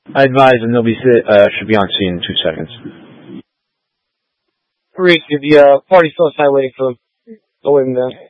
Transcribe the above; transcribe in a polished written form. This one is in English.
I advise them they'll be should be on scene in 2 seconds. Reese, the party's still outside waiting for them. Go with them then.